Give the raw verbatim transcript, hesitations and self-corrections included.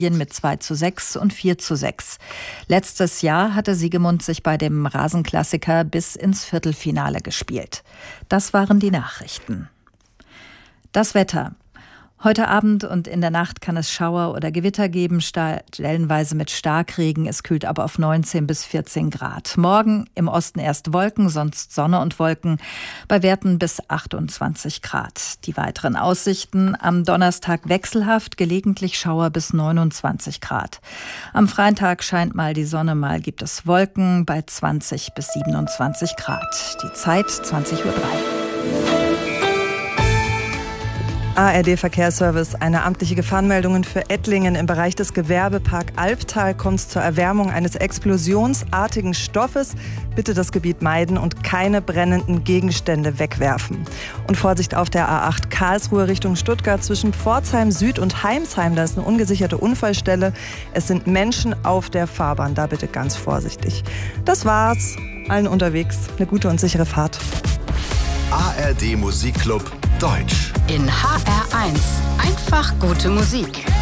mit zwei zu sechs und vier zu sechs. Letztes Jahr hatte Siegemund sich bei dem Rasenklassiker bis ins Viertelfinale gespielt. Das waren die Nachrichten. Das Wetter. Heute Abend und in der Nacht kann es Schauer oder Gewitter geben, stellenweise mit Starkregen. Es kühlt aber auf neunzehn bis vierzehn Grad. Morgen im Osten erst Wolken, sonst Sonne und Wolken, bei Werten bis achtundzwanzig Grad. Die weiteren Aussichten: am Donnerstag wechselhaft, gelegentlich Schauer bis neunundzwanzig Grad. Am freien Tag scheint mal die Sonne, mal gibt es Wolken bei zwanzig bis siebenundzwanzig Grad. Die Zeit zwanzig Uhr drei. A R D-Verkehrsservice. Eine amtliche Gefahrenmeldung für Ettlingen. Im Bereich des Gewerbepark Albtal kommt es zur Erwärmung eines explosionsartigen Stoffes. Bitte das Gebiet meiden und keine brennenden Gegenstände wegwerfen. Und Vorsicht auf der A acht Karlsruhe Richtung Stuttgart zwischen Pforzheim Süd und Heimsheim. Da ist eine ungesicherte Unfallstelle. Es sind Menschen auf der Fahrbahn. Da bitte ganz vorsichtig. Das war's. Allen unterwegs eine gute und sichere Fahrt. A R D Musikclub Deutsch. In H R eins. Einfach gute Musik.